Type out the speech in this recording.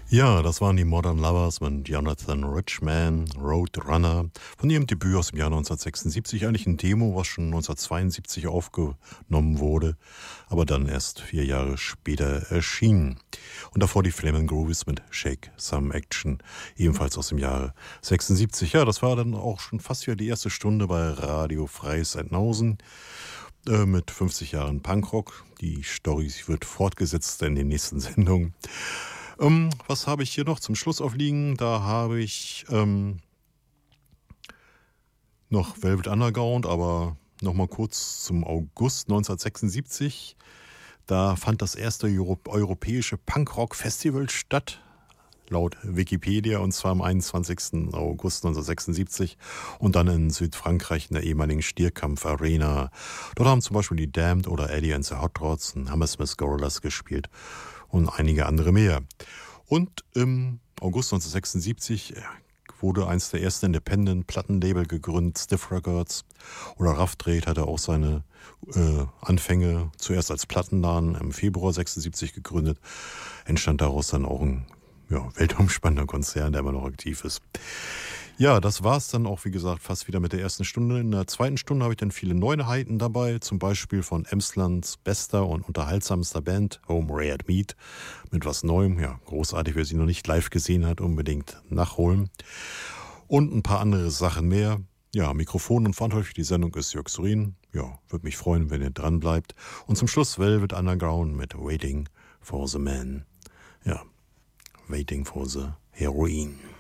Ja, das waren die Modern Lovers mit Jonathan Richman, Roadrunner, von ihrem Debüt aus dem Jahr 1976. Eigentlich ein Demo, was schon 1972 aufgenommen wurde, aber dann erst 4 Jahre später erschien. Und davor die Flamin' Groovies mit Shake Some Action, ebenfalls aus dem Jahre 76. Ja, das war dann auch schon fast wieder die erste Stunde bei Radio Freies Sendhausen mit 50 Jahren Punkrock. Die Story wird fortgesetzt in den nächsten Sendungen. Was habe ich hier noch zum Schluss aufliegen? Da habe ich noch Velvet Underground, aber nochmal kurz zum August 1976. Da fand das erste europäische Punkrock-Festival statt, laut Wikipedia, und zwar am 21. August 1976 und dann in Südfrankreich in der ehemaligen Stierkampf Arena. Dort haben zum Beispiel die Damned oder Eddie and the Hot Rods und Hammersmith Gorillas gespielt und einige andere mehr. Und im August 1976 wurde eins der ersten Independent-Plattenlabel gegründet, Stiff Records. Oder Rough Trade hatte auch seine Anfänge zuerst als Plattenladen im Februar 76 gegründet. Entstand daraus dann auch ein weltumspannender Konzern, der immer noch aktiv ist. Ja, das war's dann auch, wie gesagt, fast wieder mit der ersten Stunde. In der zweiten Stunde habe ich dann viele Neuheiten dabei, zum Beispiel von Emslands bester und unterhaltsamster Band, Home Red Meat, mit was Neuem. Ja, großartig, wer sie noch nicht live gesehen hat, unbedingt nachholen. Und ein paar andere Sachen mehr. Ja, Mikrofon und Verantwortlich für die Sendung ist Jörg Surin. Ja, würde mich freuen, wenn ihr dran bleibt. Und zum Schluss Velvet Underground mit Waiting for the Man. Ja, Waiting for the Heroin.